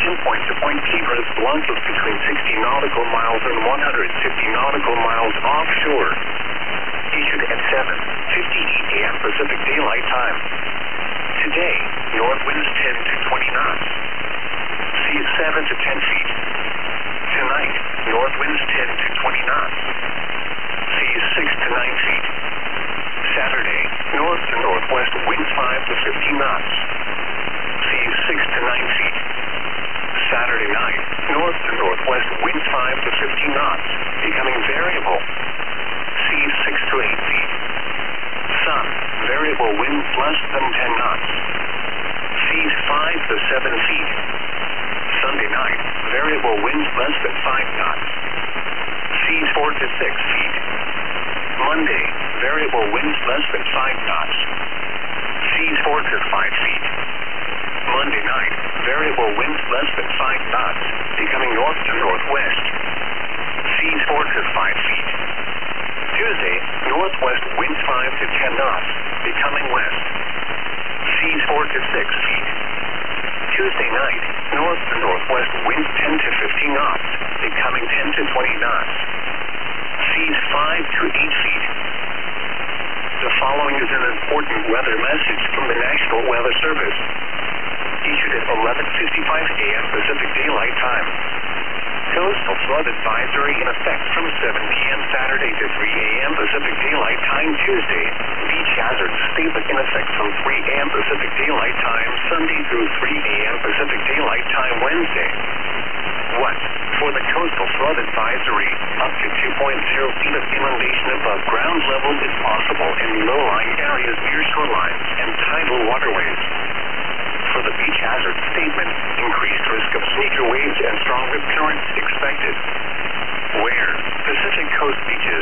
and point-to-point keepers launches between 60 nautical miles and 150 nautical miles offshore. Issued at 7:58 a.m. Pacific Daylight Time. Today, north winds 10 to 20 knots. Seas 7 to 10 feet. Tonight, north winds 10 to 20 knots. Seas 6 to 9 feet. Saturday, north to northwest winds 5 to 15 knots. Seas 6 to 9 feet. Saturday night, north to northwest winds 5 to 15 knots, becoming variable. Seas 6 to 8 feet. Sun, variable winds less than 10 knots. Seas 5 to 7 feet. Sunday night, variable winds less than 5 knots. Seas 4 to 6 feet. Monday, variable winds less than 5 knots. Seas 4 to 5 feet. Monday night, variable winds less than 5 knots, becoming north to northwest. Seas 4 to 5 feet. Tuesday, northwest winds 5 to 10 knots, becoming west. Seas 4 to 6 feet. Tuesday night, north to northwest winds 10 to 15 knots, becoming 10 to 20 knots. Seas 5 to 8 feet. The following is an important weather message from the National Weather Service. Issued at 11:55 a.m. Pacific Daylight Time. Coastal flood advisory in effect from 7 p.m. Saturday to 3 a.m. Pacific Daylight Time Tuesday. Beach hazard statement in effect from 3 a.m. Pacific Daylight Time Sunday through 3 a.m. Pacific Daylight Time Wednesday. What? For the coastal flood advisory, up to 2.0 feet of inundation above ground level is possible in low-lying areas near shorelines and tidal waterways. For the beach hazard statement, increased risk of sneaker waves and strong rip currents expected. Where? Pacific Coast beaches.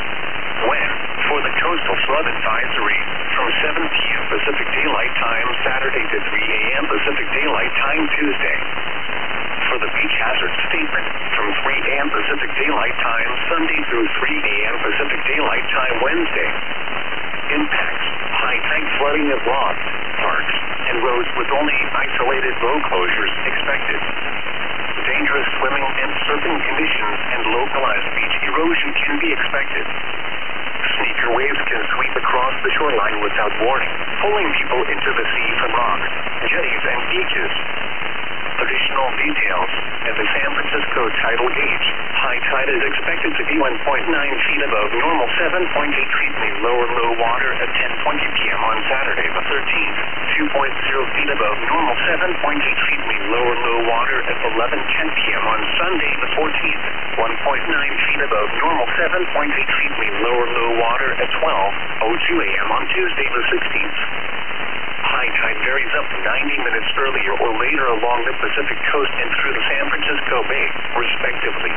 When? For the coastal flood advisory, from 7 p.m. Pacific Daylight Time Saturday to 3 a.m. Pacific Daylight Time Tuesday. For the beach hazard statement, from 3 a.m. Pacific Daylight Time Sunday through 3 a.m. Pacific Daylight Time Wednesday. Impacts: high tide flooding of lawns, parks, and roads with only isolated road closures expected. Dangerous swimming and surfing conditions and localized beach erosion can be expected. Sneaker waves can sweep across the shoreline without warning, pulling people into the sea from rocks, jetties, and beaches. Additional details: at the San Francisco tidal gauge, high tide is expected to be 1.9 feet above normal, 7.8 feet below low water at 10:20 p.m. on Saturday the 13th, 2.0 feet above normal, 7.8 feet below low water at 11:10 p.m. on Sunday the 14th, 1.9 feet above normal, 7.8 feet below low water at 12:02 a.m. on Tuesday the 16th. High tide varies up to 90 minutes earlier or later along the Pacific coast and through the San Francisco Bay, respectively.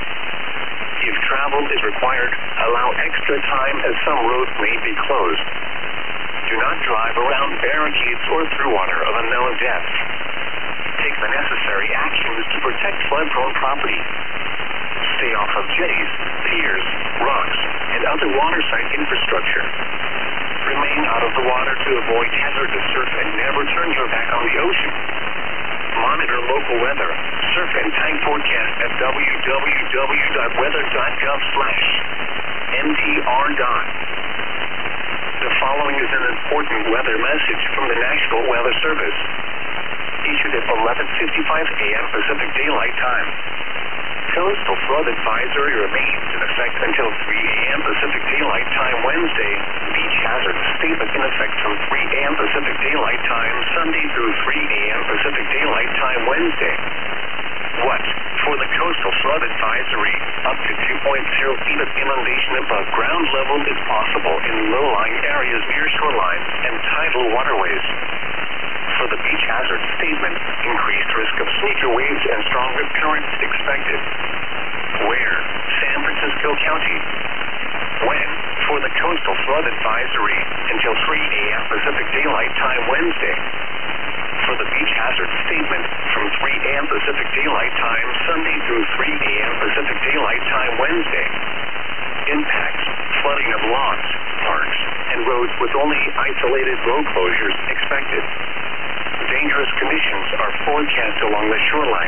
If travel is required, allow extra time as some roads may be closed. Do not drive around barricades or through water of unknown depth. Take the necessary actions to protect flood-prone property. Stay off of jetties, piers, rocks, and other waterside infrastructure. Remain out of the water to avoid hazardous surf and never turn your back on the ocean. Monitor local weather, surf and tide forecast at www.weather.gov/NDR. The following is an important weather message from the National Weather Service. Issued at 11:55 a.m. Pacific Daylight Time. Coastal flood advisory remains in effect until 3 a.m. Pacific Daylight Time Wednesday. Beach hazard statement in effect from 3 a.m. Pacific Daylight Time Sunday through 3 a.m. Pacific Daylight Time Wednesday. What? For the coastal flood advisory, up to 2.0 feet of inundation above ground level is possible in low-lying areas near shorelines and tidal waterways. For the beach hazard statement, increased risk of sneaker waves and strong rip currents expected. Where? San Francisco County. When? For the coastal flood advisory, until 3 a.m. Pacific Daylight Time Wednesday. For the beach hazard statement, from 3 a.m. Pacific Daylight Time Sunday through 3 a.m. Pacific Daylight Time Wednesday. Impacts: flooding of lawns, parks, and roads with only isolated road closures expected. Dangerous conditions are forecast along the shoreline.